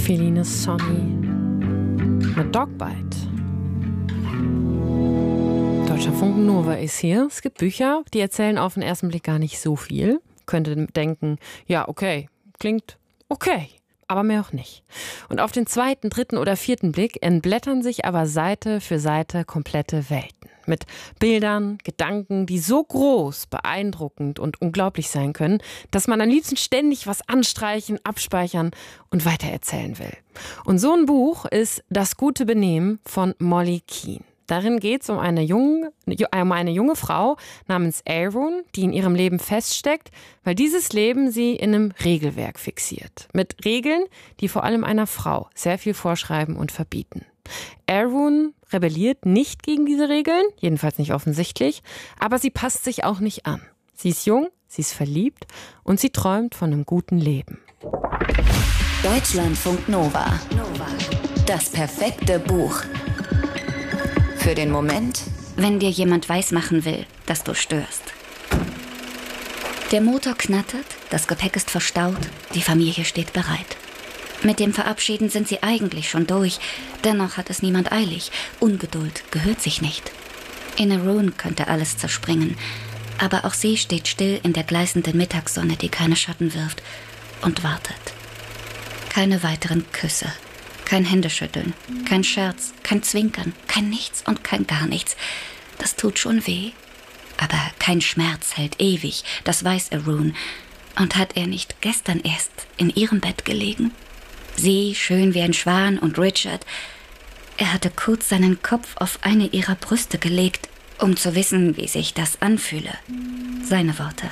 Feline Sonny mit Dogbite. Deutschlandfunk Nova ist hier. Es gibt Bücher, die erzählen auf den ersten Blick gar nicht so viel. Könnte denken, ja, okay, klingt okay, aber mehr auch nicht. Und auf den zweiten, dritten oder vierten Blick entblättern sich aber Seite für Seite komplette Welten. Mit Bildern, Gedanken, die so groß, beeindruckend und unglaublich sein können, dass man am liebsten ständig was anstreichen, abspeichern und weitererzählen will. Und so ein Buch ist Das gute Benehmen von Molly Keane. Darin geht es um eine junge Frau namens Arun, die in ihrem Leben feststeckt, weil dieses Leben sie in einem Regelwerk fixiert. Mit Regeln, die vor allem einer Frau sehr viel vorschreiben und verbieten. Arun rebelliert nicht gegen diese Regeln, jedenfalls nicht offensichtlich, aber sie passt sich auch nicht an. Sie ist jung, sie ist verliebt und sie träumt von einem guten Leben. Deutschlandfunk Nova. Das perfekte Buch. Für den Moment, wenn dir jemand weismachen will, dass du störst. Der Motor knattert, das Gepäck ist verstaut, die Familie steht bereit. Mit dem Verabschieden sind sie eigentlich schon durch, dennoch hat es niemand eilig. Ungeduld gehört sich nicht. In Arun könnte alles zerspringen, aber auch sie steht still in der gleißenden Mittagssonne, die keine Schatten wirft, und wartet. Keine weiteren Küsse, kein Händeschütteln, kein Scherz, kein Zwinkern, kein Nichts und kein gar nichts. Das tut schon weh, aber kein Schmerz hält ewig, das weiß Arun. Und hat er nicht gestern erst in ihrem Bett gelegen? Sie, schön wie ein Schwan, und Richard. Er hatte kurz seinen Kopf auf eine ihrer Brüste gelegt, um zu wissen, wie sich das anfühle. Seine Worte.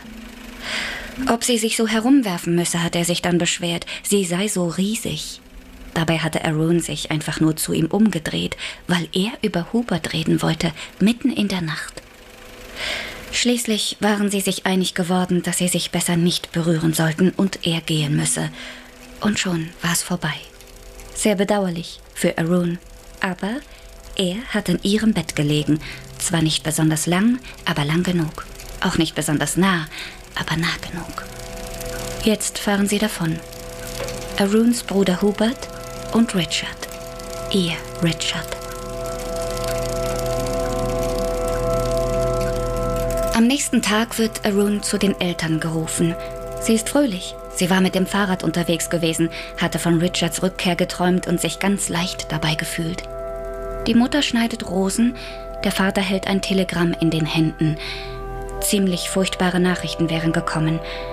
Ob sie sich so herumwerfen müsse, hat er sich dann beschwert. Sie sei so riesig. Dabei hatte Arun sich einfach nur zu ihm umgedreht, weil er über Hubert reden wollte, mitten in der Nacht. Schließlich waren sie sich einig geworden, dass sie sich besser nicht berühren sollten und er gehen müsse. Und schon war es vorbei. Sehr bedauerlich für Arun. Aber er hat in ihrem Bett gelegen. Zwar nicht besonders lang, aber lang genug. Auch nicht besonders nah, aber nah genug. Jetzt fahren sie davon. Aruns Bruder Hubert und Richard. Ihr Richard. Am nächsten Tag wird Arun zu den Eltern gerufen. Sie ist fröhlich. Sie war mit dem Fahrrad unterwegs gewesen, hatte von Richards Rückkehr geträumt und sich ganz leicht dabei gefühlt. Die Mutter schneidet Rosen, der Vater hält ein Telegramm in den Händen. Ziemlich furchtbare Nachrichten wären gekommen.